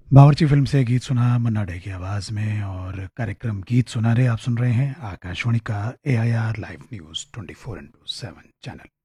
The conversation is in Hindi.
बावर्ची फिल्म से गीत सुना मन्ना डे की आवाज़ में। और कार्यक्रम गीत सुना रहे आप सुन रहे हैं आकाशवाणी का AIR लाइव न्यूज़ 24/7 चैनल।